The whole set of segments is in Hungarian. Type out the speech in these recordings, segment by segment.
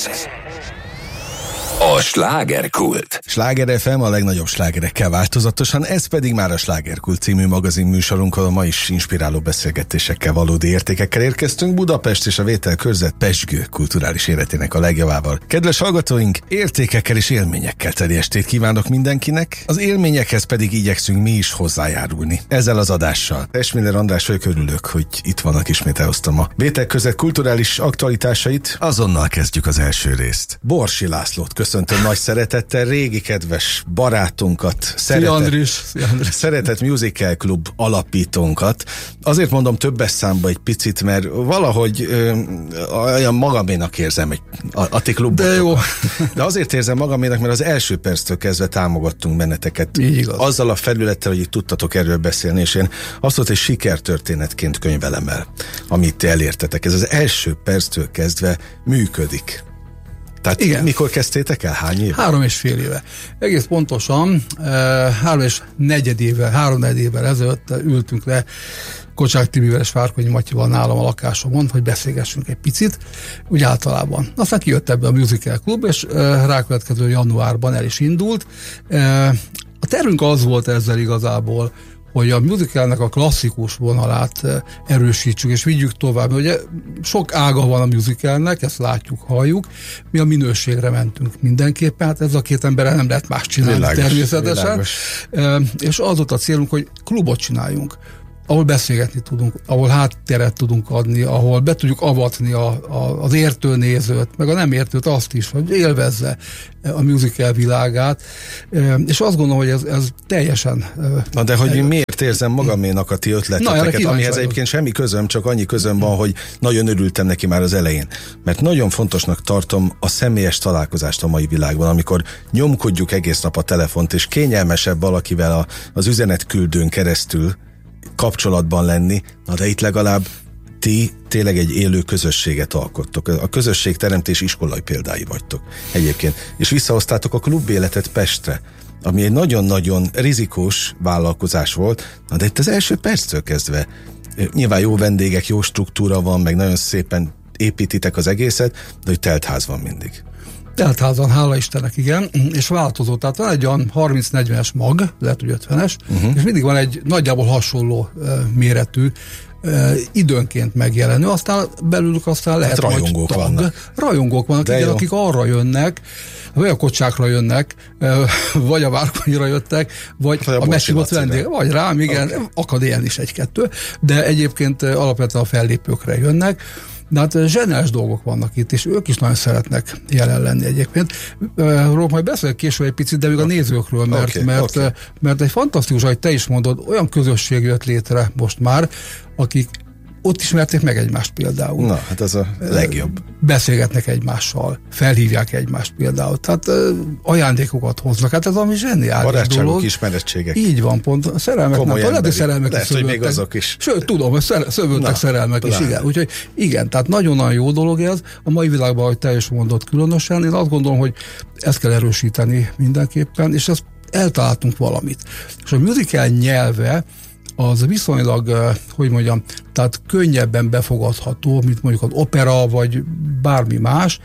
A slágerkult. Sláger FM a legnagyobb slágerekkel változatosan, ez pedig már a Slágerkult című magazin műsorunk, ahol ma is inspiráló beszélgetésekkel, valódi értékekkel érkeztünk Budapest és a vételkörzet pezsgő kulturális életének a legjavával. Kedves hallgatóink, értékekkel és élményekkel teli estét kívánok mindenkinek, az élményekhez pedig igyekszünk mi is hozzájárulni. Ezzel az adással. Esmiller András vagyok, örülök, hogy itt vannak, ismét elhoztam a vételkörzet kulturális aktualitásait. Azonnal kezdjük az első részt. Borsi Lászlót köszöntöm nagy szeretettel, régi kedves barátunkat, Szeretett Musical Club alapítónkat. Azért mondom többes számba egy picit, mert valahogy olyan magaménak érzem a ti klubotok. De jó. De azért érzem magaménak, mert az első perctől kezdve támogattunk benneteket. Azzal a felülettel, hogy itt tudtatok erről beszélni, és én azt mondta, hogy sikertörténetként könyvelem el, amit ti elértetek. Ez az első perctől kezdve működik. Tehát igen. Mikor kezdtétek el? Hány éve? 3,5 éve. Egész pontosan 3,4 évvel ezelőtt ültünk le Kocsák Tibivel és Várkonyi Matyival nálam a lakásomon, hogy beszélgessünk egy picit, úgy általában. Aztán kijött ebbe a Musical Club, és rákövetkező januárban el is indult. A tervünk az volt ezzel igazából, hogy a musicalnek a klasszikus vonalát erősítsük, és vigyük tovább. Ugye sok ága van a musicalnek, ezt látjuk, halljuk. Mi a minőségre mentünk mindenképpen, hát ez a két emberrel nem lehet más csinálni természetesen. És az volt a célunk, hogy klubot csináljunk, ahol beszélgetni tudunk, ahol hátteret tudunk adni, ahol be tudjuk avatni az értő nézőt, meg a nem értőt azt is, hogy élvezze a musical világát, és azt gondolom, hogy ez teljesen... Na de hogy miért érzem magaménak a ti ötleteteket, amihez egyébként semmi közöm, csak annyi közöm van, hogy nagyon örültem neki már az elején. Mert nagyon fontosnak tartom a személyes találkozást a mai világban, amikor nyomkodjuk egész nap a telefont, és kényelmesebb valakivel az üzenetküldőn keresztül kapcsolatban lenni, na de itt legalább ti tényleg egy élő közösséget alkottok. A közösségteremtés iskolai példái vagytok egyébként. És visszahoztátok a klubéletet Pestre, ami egy nagyon-nagyon rizikós vállalkozás volt, na de itt az első perctől kezdve nyilván jó vendégek, jó struktúra van, meg nagyon szépen építitek az egészet, de hogy telt ház van mindig. Teltházan, hála Istennek, igen, és változó. Tehát van egy olyan 30-40-es mag, lehet, hogy 50-es, és mindig van egy nagyjából hasonló méretű, időnként megjelenő, aztán belülük aztán lehet rajongók vannak. Rajongók vannak, igen, akik arra jönnek, vagy a Kocsákra jönnek, vagy a Várkonyira jöttek, vagy a meghívott vendég, vagy rám, igen, akad ilyen is egy-kettő, de egyébként alapvetően a fellépőkre jönnek. De hát zseniális dolgok vannak itt, és ők is nagyon szeretnek jelen lenni egyébként. Róla majd beszélek később egy picit, de még a nézőkről, mert egy fantasztikus, ahogy te is mondod, olyan közösség jött létre most már, akik ott ismerték meg egymást például. Na, hát ez a legjobb. Beszélgetnek egymással, felhívják egymást például. Tehát ajándékokat hoznak. Hát ez ami zseniális barátságok, dolog. Ismerettségek. így van, pont. Szerelmek nem. Lehet, hogy szerelmek is szövődtek. Még azok is. Sőt, tudom, hogy szövődtek szerelmek is. Igen. Úgyhogy igen, tehát nagyon-nagyon jó dolog ez. A mai világban, ahogy te is mondod, különösen. Én azt gondolom, hogy ezt kell erősíteni mindenképpen, és ezt eltaláltunk valamit. És a musical nyelve az viszonylag, hogy mondjam, tehát könnyebben befogadható, mint mondjuk az opera, vagy bármi más.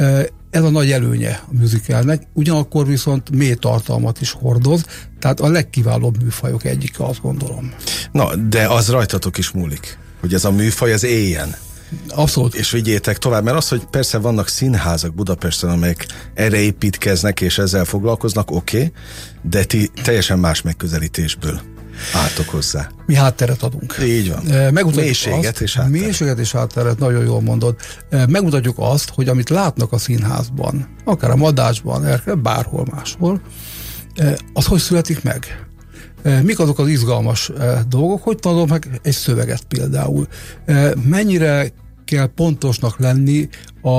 Ez a nagy előnye a musicalnek, ugyanakkor viszont mély tartalmat is hordoz, tehát a legkiválóbb műfajok egyike, azt gondolom. Na, de az rajtatok is múlik, hogy ez a műfaj az éljen. Abszolút. És vigyétek tovább, mert az, hogy persze vannak színházak Budapesten, amelyek erre építkeznek és ezzel foglalkoznak, oké, de ti teljesen más megközelítésből álltok hozzá. Mi hátteret adunk. Így van. Mélységet és hátteret. Mélységet és hátteret, nagyon jól mondod. Megmutatjuk azt, hogy amit látnak a színházban, akár a Madásban, bárhol máshol, az hogy születik meg? Mik azok az izgalmas dolgok? Hogy tanulom meg egy szöveget például? Mennyire kell pontosnak lenni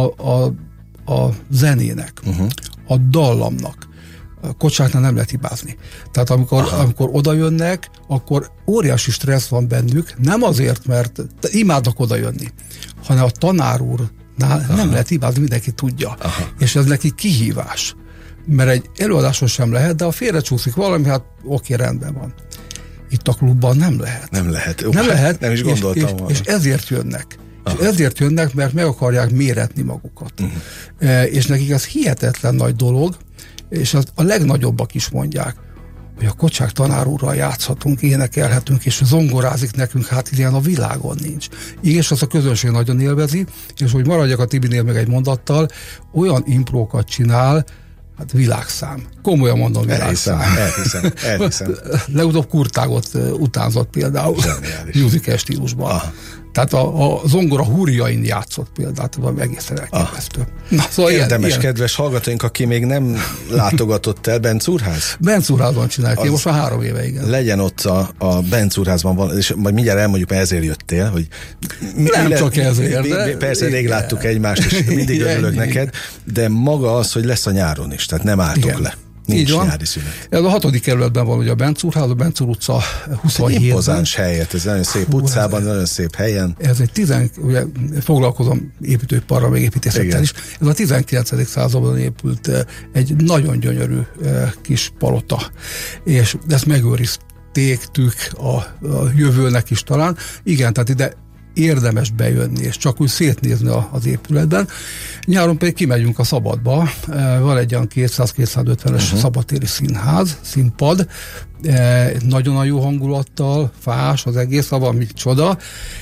a zenének, a dallamnak? Kocsáknál nem lehet hibázni. Tehát amikor oda jönnek, akkor óriási stressz van bennük, nem azért, mert imádnak oda jönni, hanem a tanár úrnál nem lehet hibázni, mindenki tudja. És ez neki kihívás. Mert egy előadáson sem lehet, de ha félrecsúszik valami, hát oké, rendben van. Itt a klubban nem lehet. Nem lehet. Nem lehet. Nem is gondoltam volna. És ezért jönnek. És ezért jönnek, mert meg akarják méretni magukat. És nekik ez hihetetlen nagy dolog, és a legnagyobbak is mondják, hogy a Kocsák tanár úrral játszhatunk, énekelhetünk, és zongorázik nekünk, hát ilyen a világon nincs. És azt a közönség nagyon élvezi, és hogy maradjak a Tibinél meg egy mondattal, olyan imprókat csinál, hát világszám. Komolyan mondom, világszám. Elhiszem. Legutóbb Kurtágot utánzott például, musical stílusban. Aha. Tehát a zongora húrjain játszott például, valami egészen elképesztő. Szóval érdemes, kedves hallgatóink, aki még nem látogatott el, Bencúrház? Bencúrházban csinálják, én most már 3 éve, igen. Legyen ott a Bencúrházban, és majd mindjárt elmondjuk, mert ezért jöttél, hogy nem csak ezért, de... Persze, rég láttuk egymást, és mindig örülök neked, de maga az, hogy lesz a nyáron is, tehát nem álltok le. Nincs nyári szünet. Ez a 6. kerületben van ugye a Bencúrház, a Bencúr utca 27-ben. Impozáns helyet, ez nagyon szép utcában, nagyon szép helyen. Ez egy ugye foglalkozom építőiparral, meg építészettel is. Ez a 19. században épült egy nagyon gyönyörű kis palota, és ezt megőrizték a jövőnek is talán. Igen, tehát ide érdemes bejönni, és csak úgy szétnézni az épületben. Nyáron pedig kimegyünk a szabadba, van egy olyan 200-250-es szabadtéri színpad, nagyon jó hangulattal, fás az egész, valami csoda,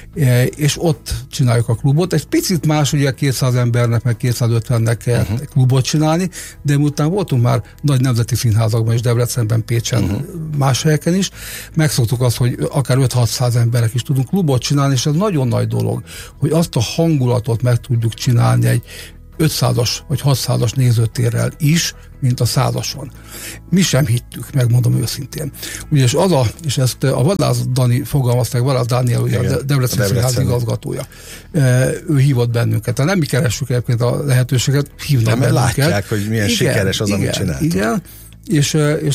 és ott csináljuk a klubot. Egy picit más, ugye 200 embernek, meg 250-nek kell klubot csinálni, de miután voltunk már nagy nemzeti színházakban is, Debrecenben, Pécsen, más helyeken is, megszoktuk azt, hogy akár 5-600 emberek is tudunk klubot csinálni, és ez nagyon nagy dolog, hogy azt a hangulatot meg tudjuk csinálni egy 500-as vagy 600-as nézőtérrel is, mint a 100-ason. Mi sem hittük, megmondom őszintén. Ugyanis és ezt a Vadász Dani fogalmazták, Vadász Dániel, ugye a Debrecen Színház igazgatója. Ő hívott bennünket. Tehát nem mi keressük egyébként a lehetőséget, hívnak bennünket. Látják, hogy milyen sikeres az, amit csináltunk. Igen, és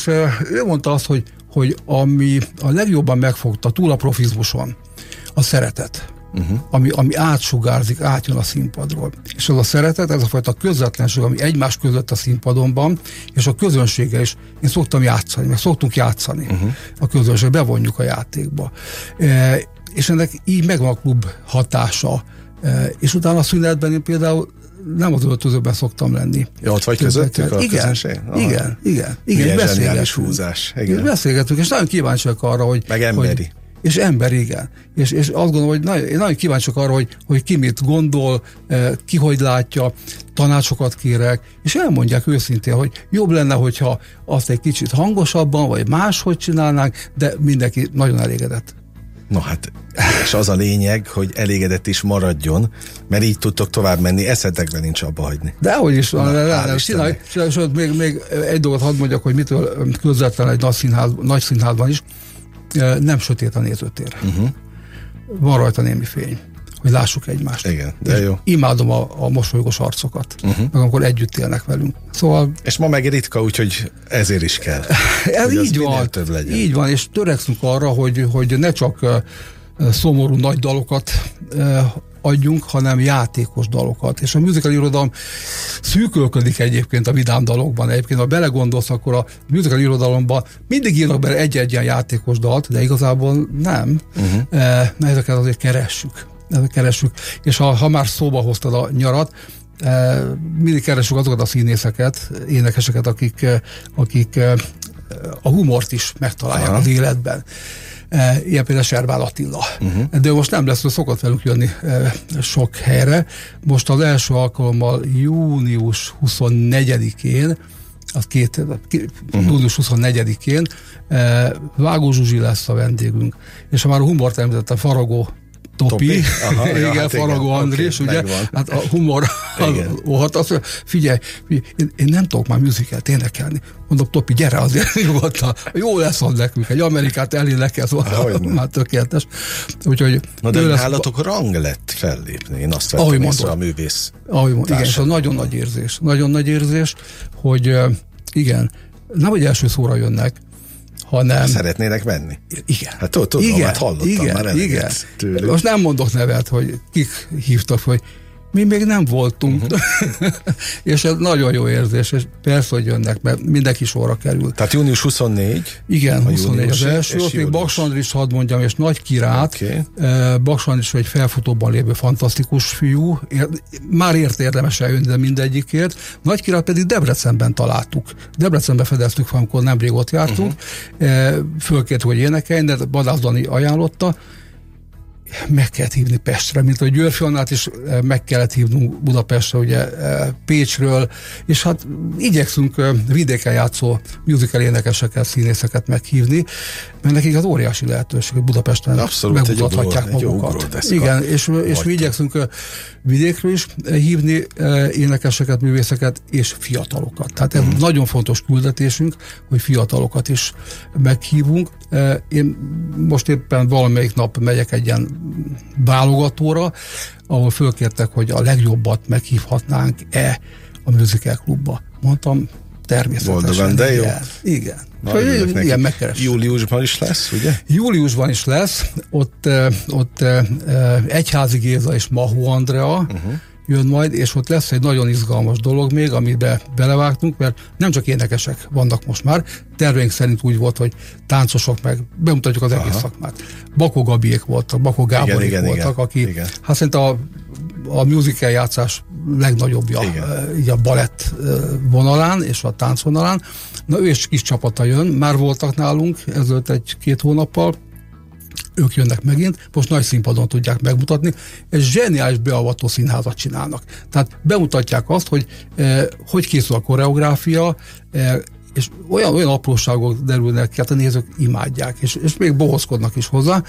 ő mondta azt, hogy ami a legjobban megfogta túl a profizmuson, a szeretet. Ami átsugárzik, átjön a színpadról. És az a szeretet, ez a fajta közvetlenség, ami egymás között a színpadon, és a közönséggel is. Én szoktam játszani, meg szoktunk játszani. A közönség, bevonjuk a játékba. És ennek így megvan a klub hatása. És utána a szünetben én például nem az öltözőben szoktam lenni. Ja, ott vagy közöttük a közönség? Igen. Zseniális húzás. Beszélgetünk, és nagyon kíváncsiak arra, hogy... Meg emberi. És ember, igen. És azt gondolom, hogy én nagyon kíváncsiak arra, hogy ki mit gondol, ki hogy látja, tanácsokat kérek, és elmondják őszintén, hogy jobb lenne, hogyha azt egy kicsit hangosabban, vagy máshogy csinálnánk, de mindenki nagyon elégedett. No hát, és az a lényeg, hogy elégedett is maradjon, mert így tudtok tovább menni, eszetekben nincs abba hagyni. Dehogy is van, csinálj, még egy dolgot hadd mondjak, hogy mitől közvetlen egy nagy színházban is, nem sötét a nézőtér. Van rajta némi fény, hogy lássuk egymást. Igen, de jó. Imádom a mosolygós arcokat, meg amikor együtt élnek velünk. Szóval... És ma meg ritka, úgyhogy ezért is kell. Ez így van. Így van, és törekszünk arra, hogy ne csak szomorú nagy dalokat adjunk, hanem játékos dalokat. És a musical irodalom szűkölködik egyébként a vidám dalokban. Egyébként, ha belegondolsz, akkor a musical irodalomban mindig írnak bele egy-egy ilyen játékos dalt, de igazából nem. Na, ezeket azért keressük. És ha már szóba hoztad a nyarat, mindig keressük azokat a színészeket, énekeseket, akik a humort is megtalálják az életben. Ilyen például Servál Attila. De most nem lesz, szokott velünk jönni sok helyre. Most az első alkalommal június 24-én, június 24-én Vágó Zsuzsi lesz a vendégünk. És ha már a humort említettem, Faragó Topi. Igen, Faragó Andrés, ugye? Megvan. Hát a humor az, figyelj, én nem tudok már musicalt énekelni. Mondom, Topi, gyere azért nyugodtan. Jó lesz az nekünk, egy Amerikát elénekel, szóval már tökéletes. Úgyhogy na de nálatok rang lett fellépni, én azt vettem észre a művész. Igen, és az nagyon nagy érzés, hogy igen, nem hogy első szóra jönnek, hanem... Szeretnének menni? Igen. Hát tudom, hát hallottam már eleget tőlük. Most nem mondok nevet, hogy kik hívtak, hogy Mi még nem voltunk. És ez nagyon jó érzés, és persze, hogy jönnek, mert mindenki sorra kerül. Tehát június 24? Igen, 24 az első. Ott még Baks Andris, hadd mondjam, és Nagy Kirát. Okay. Baks Andris egy felfutóban lévő fantasztikus fiú. Már érdemes eljönni, de mindegyikért. Nagy Kirát pedig Debrecenben találtuk. Debrecenben fedeztük fel, amikor nemrég ott jártunk. Fölkért, hogy énekeljen, de Badász Dani ajánlotta. Meg kellett hívni Pestre, mint a Györfi Annát is meg kellett hívnunk Budapestre, ugye Pécsről, és hát igyekszünk vidéken játszó musical énekeseket, színészeket meghívni, mert nekik az óriási lehetőség, hogy Budapesten megmutathatják magukat. Igen, és mi igyekszünk vidékről is hívni énekeseket, művészeket és fiatalokat. Tehát ez nagyon fontos küldetésünk, hogy fiatalokat is meghívunk. Én most éppen valamelyik nap megyek egy ilyen válogatóra, ahol fölkértek, hogy a legjobbat meghívhatnánk-e a Musical Klubba. Mondtam, természetesen. Boldogan, de jó. Igen. Igen, megkeres. Júliusban is lesz, ugye? Júliusban is lesz. Ott Egyházi Géza és Mahó Andrea jön majd, és ott lesz egy nagyon izgalmas dolog még, amiben belevágtunk, mert nem csak énekesek vannak most már, terveink szerint úgy volt, hogy táncosok, meg bemutatjuk az egész szakmát. Bakó Gabiék voltak, Bakó Gáborék voltak, aki hát szerintem a musical játszás legnagyobbja így a balett vonalán és a tánc vonalán. Na ő is kis csapata jön, már voltak nálunk ezelőtt 1-2 hónappal, ők jönnek megint, most nagy színpadon tudják megmutatni, és zseniális beavató színházat csinálnak. Tehát bemutatják azt, hogy készül a koreográfia, és olyan apróságok derülnek ki, hát a nézők imádják, és még bohózkodnak is hozzá.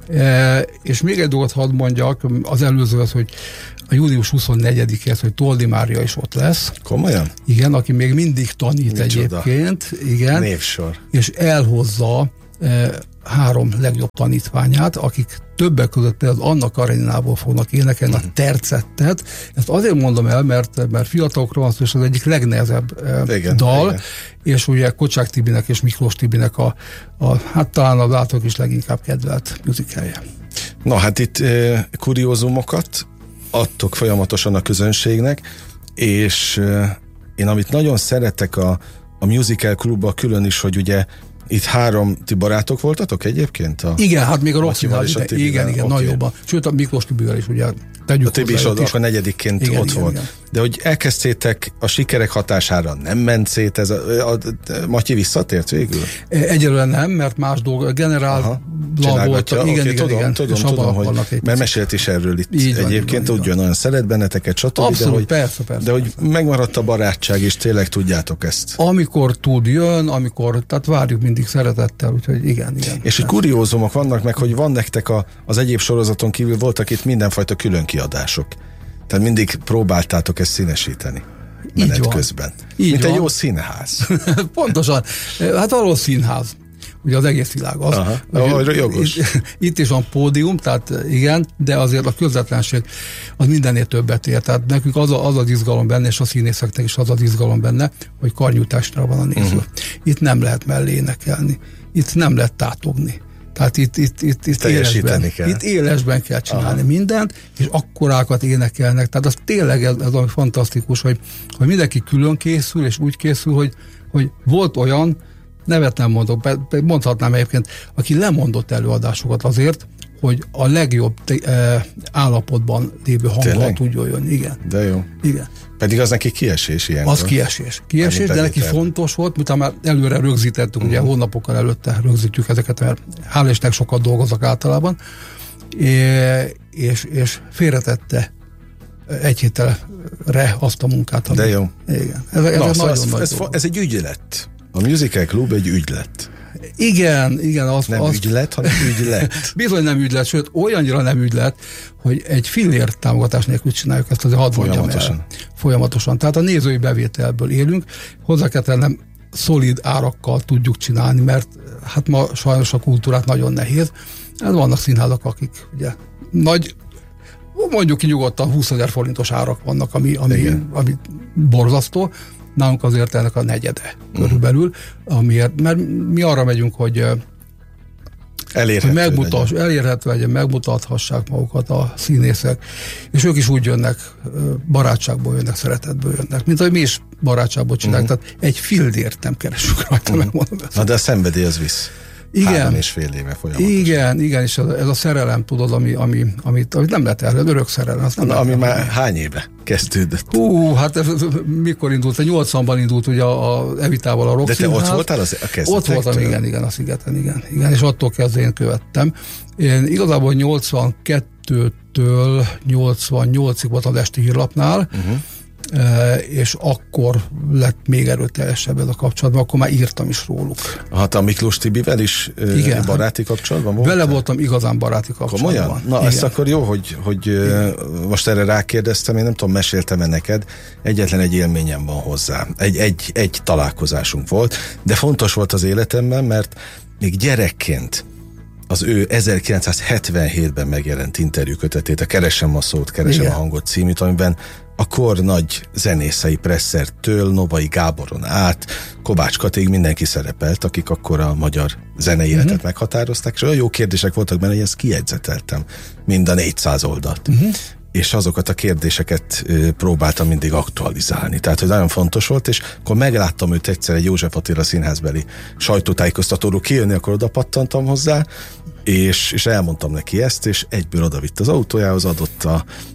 És még egy dolgot hadd mondjak, az előző az, hogy a június 24-hez, hogy Toldi Mária is ott lesz. Komolyan? Igen, aki még mindig tanít egyébként. Igen. Névsor. És elhozza 3 legjobb tanítványát, akik többek között például Anna Kareninából fognak énekelni a tercettet. Ezt azért mondom el, mert fiatalokról van szó, és az egyik legnehezebb dal, igen. És ugye Kocsák Tibinek és Miklós Tibinek hát talán a látók is leginkább kedvelt musicalje. Na hát itt kuriózumokat adtok folyamatosan a közönségnek, és én amit nagyon szeretek a Musical Klubban külön is, hogy ugye itt 3 ti barátok voltatok egyébként? Igen, hát még a Roxinál igen, okay. Nagyobban. Sőt, a Miklós Tibivel is ugye tegyük. A Tibi is akkor 4-ként ott volt. Igen. De hogy elkezdtétek a sikerek hatására, nem ment szét ez a Matyi visszatért végül? Egyelőre nem, mert más dolgok, generál voltak. Igen. Tudom, hogy mert mesélt is erről itt így egyébként, úgy jön, olyan szeret benneteket, stb. Abszolút, persze. De hogy megmaradt a barátság, és tényleg tudjátok ezt. Amikor tud, jön, tehát várjuk mindig szeretettel, úgyhogy igen. És hogy kuriózumok vannak meg, hogy van nektek az egyéb sorozaton kívül voltak itt mindenfajta külön kiadások. Tehát mindig próbáltátok ezt színesíteni menet közben. Mint egy jó színház. Pontosan. Hát való színház. Ugye az egész világ az. Jogos. Itt is van pódium, tehát igen, de azért a közvetlenség az mindennél többet ér. Tehát nekünk az izgalom benne, és a színészeknek is az izgalom benne, hogy karnyújtásra van a néző. Itt nem lehet mellé énekelni. Itt nem lehet tátogni. Tehát itt élesben kell csinálni mindent, és akkorákat énekelnek. Tehát az tényleg ez ami fantasztikus, hogy mindenki külön készül, és úgy készül, hogy volt olyan, nevet nem mondok, mondhatnám egyébként, aki lemondott előadásokat azért, hogy a legjobb állapotban lévő hanggal tudjon jönni. Igen. De jó. Igen. Pedig az neki kiesés ilyenkor. Az kiesés, de neki fontos volt, miután már előre rögzítettük, ugye hónapokkal előtte rögzítjük ezeket, mert hál' Istennek sokat dolgozok általában, és félretette egy hétre azt a munkát. De jó. Igen. Ez egy ügylet. A Musical Klub egy ügylet. Igen. Ügylet, hanem ügylet. Bizony nem ügylet, sőt, olyannyira nem ügylet, hogy egy fillér támogatás nélkül csináljuk ezt, azért hadd mondjam el. Folyamatosan. Tehát a nézői bevételből élünk, hozzá kell tennem, szolid árakkal tudjuk csinálni, mert hát ma sajnos a kultúrát nagyon nehéz. Vannak színházak, akik ugye mondjuk ki nyugodtan 20 000 forintos árak vannak, ami borzasztó. Nálunk azért ennek a negyede körülbelül, mert mi arra megyünk, hogy elérhető legyen, megmutathassák magukat a színészek, és ők is úgy jönnek, barátságból jönnek, szeretetből jönnek, mint ahogy mi is barátságból csináljuk, tehát egy fildért nem keresünk rajta, megmondom. Na de a szenvedély az visz. Igen. 3,5 éve folyamatosan. Igen, és ez a szerelem, tudod, amit nem lehet el, örök szerelem. Ami már hány éve kezdődött? Hát ez mikor indult? 80-ban indult ugye a Evitával a Rock Színház. De te ott voltál a kezdetektől? Ott voltam, igen, a Szigeten, igen, és attól kezdve én követtem. Én igazából 82-től 88-ig voltam az Esti Hírlapnál, és akkor lett még erőteljesebb ez a kapcsolatban, akkor már írtam is róluk. Hát a Miklós Tibivel is baráti kapcsolatban volt? Vele voltam igazán baráti kapcsolatban. Komolyan? Na, ez akkor jó, hogy most erre rákérdeztem, én nem tudom, meséltem-e neked, egyetlen egy élményem van hozzá. Egy találkozásunk volt, de fontos volt az életemben, mert még gyerekként az ő 1977-ben megjelent interjúkötetét, a Keresem a szót, keresem a hangot címűt, amiben a kor nagy zenészei Presszertől, Novai Gáboron át, Kovács Katig mindenki szerepelt, akik akkor a magyar zenei életet meghatározták, és olyan jó kérdések voltak benne, hogy ezt kijegyzeteltem mind a 400 oldalt. És azokat a kérdéseket próbáltam mindig aktualizálni. Tehát, hogy nagyon fontos volt, és akkor megláttam őt egyszer egy József Attila színházbeli sajtótájékoztatóról kijönni, akkor oda pattantam hozzá, és elmondtam neki ezt, és egyből odavitt az autójához, adott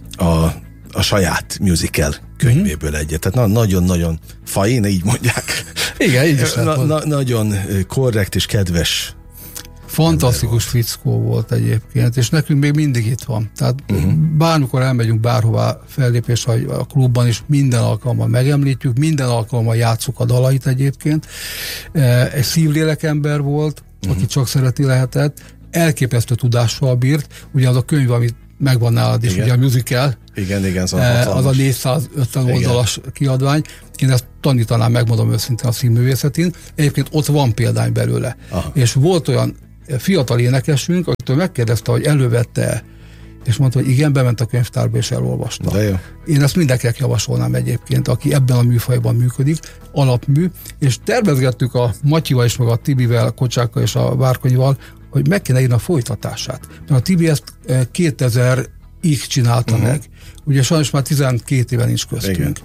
a saját musical könyvéből egyet. Tehát nagyon-nagyon fain, így mondják. Igen, így is nagyon korrekt és kedves. Fantasztikus fickó volt egyébként, és nekünk még mindig itt van. Tehát bármikor elmegyünk bárhová fellépés, a klubban is minden alkalommal megemlítjük, minden alkalommal játsszuk a dalait egyébként. Egy szívlélek ember volt, aki csak szereti lehetett, elképesztő tudással bírt, ugye az a könyv, amit megvan nálad is, ugye a musical, igen, az a 450 oldalas kiadvány. Én ezt tanítanám, megmondom őszintén, a színművészetén. Egyébként ott van példány belőle. Aha. És volt olyan fiatal énekesünk, akitől megkérdezte, hogy elővette, és mondta, hogy igen, bement a könyvtárba és elolvasta. De jó. Én ezt mindenkinek javasolnám egyébként, aki ebben a műfajban működik, alapmű, és tervezgettük a Matyival is, meg a Tibivel, a Kocsákkal és a Várkonyival, hogy meg kéne írni a folytatását. Mert a Tibi ezt 2000-ig csinálta meg. Ugye sajnos már 12 éve nincs köztünk.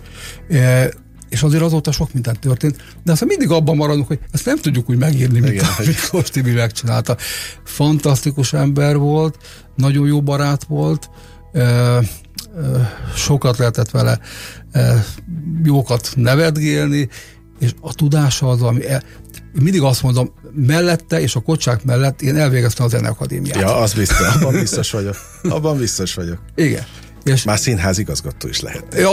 És azért azóta sok minden történt, de aztán mindig abban maradunk, hogy ezt nem tudjuk úgy megírni, mint Miklós Tibi megcsinálta. Fantasztikus ember volt, nagyon jó barát volt, sokat lehetett vele jókat nevetgélni, és a tudása az, ami... Én mindig azt mondom, mellette és a Kocsák mellett én elvégeztem a Zeneakadémiát. Ja, az biztos, abban biztos vagyok. Igen. És már színházigazgató is lehet. Jó,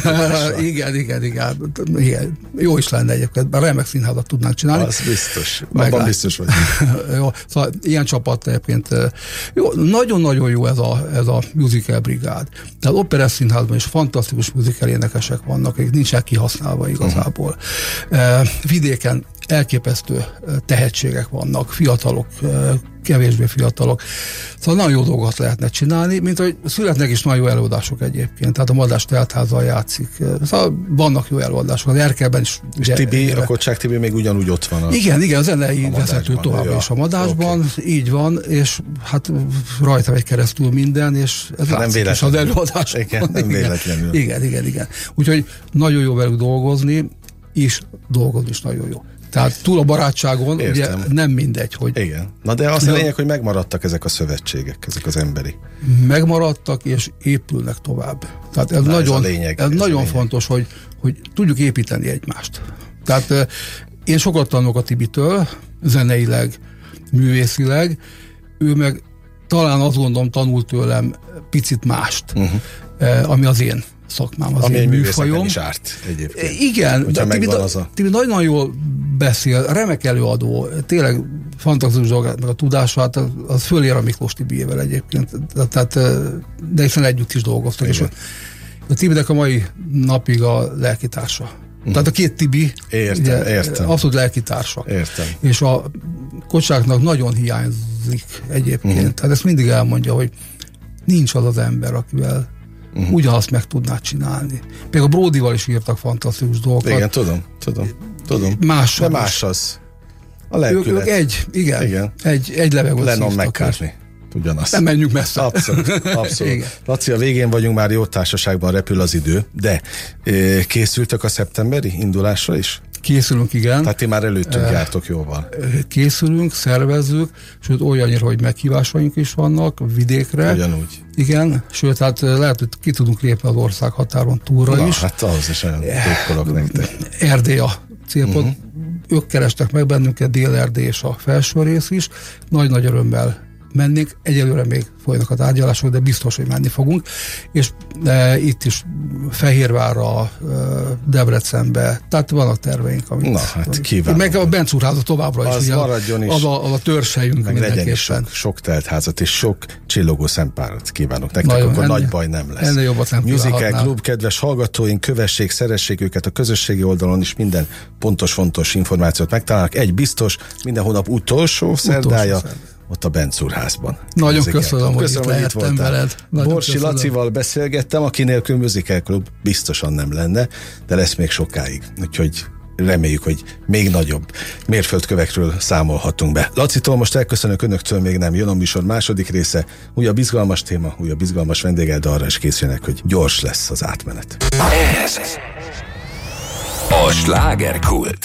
igen. Jó is lenne egyébként, bár remek színházat tudnánk csinálni. Az biztos, abban biztos vagyok. Jó, szóval ilyen csapat egyébként, jó, nagyon-nagyon jó ez a musical brigád. Tehát operett színházban is fantasztikus musical énekesek vannak, akik nincsenek kihasználva igazából. Vidéken elképesztő tehetségek vannak, fiatalok, kevésbé fiatalok. Szóval nagyon jó dolgokat lehetne csinálni, mint hogy születnek is nagyon jó előadások egyébként. Tehát a Madás Teltházal játszik. Szóval vannak jó előadások. Az Erkelben is. És Tibi, a Kocsák Tibi még ugyanúgy ott van. Igen, a zenei vezető tovább is a Madásban. Okay. Így van, és hát rajta megy keresztül minden, és ez látszik is az előadás. Igen, nem véletlenül. Igen. Úgyhogy nagyon jó velük dolgozni, és dolgozni is nagyon jó. Tehát túl a barátságon, ugye nem mindegy, hogy... Igen. Na de az a lényeg, hogy megmaradtak ezek a szövetségek, ezek az emberi. Megmaradtak, és épülnek tovább. Tehát ez nagyon fontos, hogy tudjuk építeni egymást. Tehát én sokat tanulok a Tibitől, zeneileg, művészileg, ő meg talán azt gondolom tanult tőlem picit mást, ami az én szakmám, az én műfajom. Is árt egyébként. Igen, Tibi nagyon jól beszél, remek előadó, tényleg fantasztikus dolgát, meg a tudását, az fölér a Miklós Tibiével egyébként, tehát, de hiszen együtt is dolgoztak. És a Tibinek a mai napig a lelkitársa. Tehát a két Tibi értem. abszolút lelkitársa. Értem. És a Kocsáknak nagyon hiányzik egyébként. Tehát ezt mindig elmondja, hogy nincs az az ember, akivel ugyanazt meg tudnád csinálni. Még a Bródival is írtak fantasztikus dolgokat. Igen, tudom. Mással. De más az. A lelkület. Ők egy levegőt Lennon McCartney. Ugyanazt. Nem menjünk messze. Abszolút. Laci, a végén vagyunk, már jó társaságban repül az idő, de készültek a szeptemberi indulásra is? Készülünk, igen. Tehát ti már előttünk jártok jóval. Készülünk, szervezzük, sőt olyannyira, hogy meghívásaink is vannak vidékre. Ugyanúgy. Igen, sőt, hát lehet, hogy ki tudunk lépni az ország határon túlra is. Hát ahhoz is olyan tépkolok nektek. Erdély a célpont. Ők kerestek meg bennünket, Dél-Erdély és a felső rész is. Nagy-nagy örömmel mennénk. Egyelőre még folynak a tárgyalások, de biztos, hogy menni fogunk. És itt is Fehérvárra, Debrecenbe, tehát vannak terveink. Na, hát kívánom. Meg a Bencúrházat továbbra is. Az ugye, maradjon is. Az a törzsejünk meg legyen is sok teltházat és sok csillogó szempárat kívánok nektek, nagyon, akkor nagy baj nem lesz. Ennél jobbat nem Musical Club, kedves hallgatóink, kövessék, szeressék őket a közösségi oldalon is, minden fontos információt megtalálnak. Egy biztos, minden hónap utolsó szerdája, ott a Bencúrházban. Nagyon köszönöm, hogy itt lehettem veled. Borsi Lacival beszélgettem, aki nélkül Musical Club biztosan nem lenne, de lesz még sokáig. Úgyhogy reméljük, hogy még nagyobb mérföldkövekről számolhatunk be. Lacitól most elköszönök, önöktől még nem. Jön a műsor második része, újabb izgalmas téma, újabb izgalmas vendéggel, de arra is készüljenek, hogy gyors lesz az átmenet. Ez a Slágerkult.